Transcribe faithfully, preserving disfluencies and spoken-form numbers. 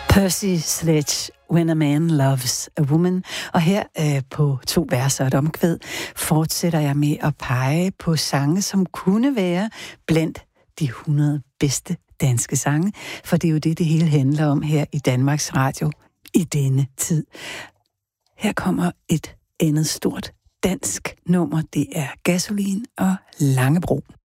Percy Sledge, When a Man Loves a Woman. Og her øh, på to verser og et omkvæd fortsætter jeg med at pege på sange, som kunne være blandt de hundrede bedste danske sange, for det er jo det, det hele handler om her i Danmarks Radio i denne tid. Her kommer et andet stort dansk nummer, det er Gasolin og Langebro.